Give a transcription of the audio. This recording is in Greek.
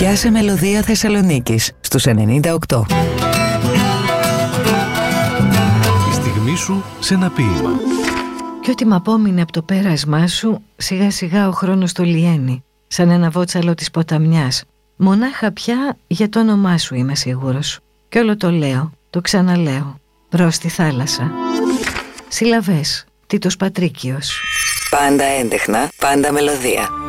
Πιάσε μελωδία Θεσσαλονίκης στους 98. Η στιγμή σου σε ένα ποίημα. Κι ό,τι μ' απόμεινε από το πέρασμά σου, σιγά σιγά ο χρόνος το λιένει, σαν ένα βότσαλο της ποταμιάς. Μονάχα πια για το όνομά σου είμαι σίγουρος. Κι όλο το λέω, το ξαναλέω, μπρος στη θάλασσα. Συλλαβές, Τίτος Πατρίκιος. Πάντα έντεχνα, πάντα μελωδία.